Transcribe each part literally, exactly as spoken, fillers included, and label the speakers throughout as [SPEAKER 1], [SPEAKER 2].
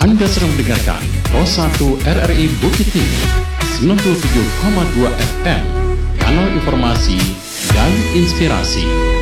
[SPEAKER 1] Anda sedang mendengarkan Pro satu R R I Bukit Tinggi sembilan puluh tujuh koma dua F M, kanal informasi dan inspirasi.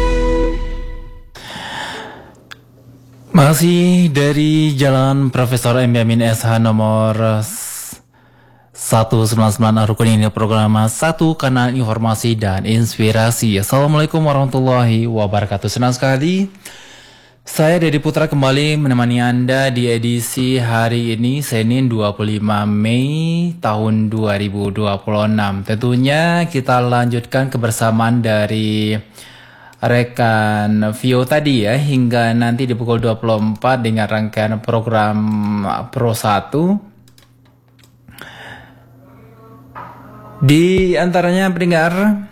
[SPEAKER 2] Masih dari Jalan Profesor M Yamin S H nomor seratus sembilan puluh sembilan Rukun ini program satu kanal informasi dan inspirasi. Assalamualaikum warahmatullahi wabarakatuh. Senang sekali saya Dedi Putra kembali menemani Anda di edisi hari ini Senin dua puluh lima Mei tahun dua ribu dua puluh enam. Tentunya kita lanjutkan kebersamaan dari rekan Vio tadi ya, hingga nanti di pukul dua puluh empat dengan rangkaian program Pro satu. Di antaranya pendengar,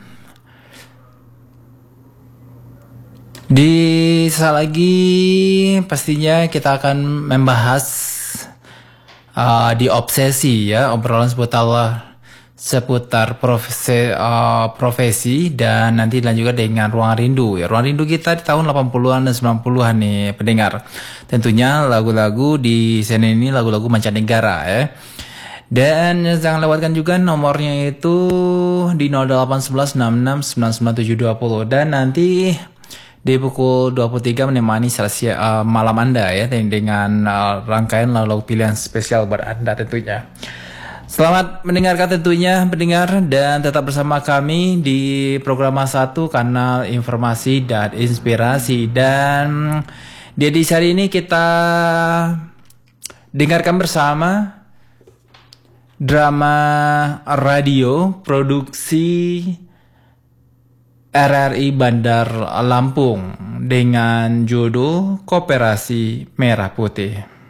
[SPEAKER 2] di saat lagi pastinya kita akan membahas uh, di obsesi ya, obrolan seputar seputar profesi, uh, profesi dan nanti dan juga dengan ruang rindu ya. Ruang rindu kita di tahun delapan puluhan dan sembilan puluhan nih pendengar. Tentunya lagu-lagu di sini ini lagu-lagu mancanegara ya. Dan jangan lewatkan juga nomornya itu di nol delapan satu satu enam enam sembilan sembilan tujuh dua nol, dan nanti di pukul dua puluh tiga menemani sesi uh, malam Anda ya dengan uh, rangkaian lagu pilihan spesial buat Anda tentunya. Selamat mendengarkan tentunya pendengar, dan tetap bersama kami di program satu kanal informasi dan inspirasi. Dan di edisi hari ini kita dengarkan bersama drama radio produksi R R I Bandar Lampung dengan judul Koperasi Merah Putih.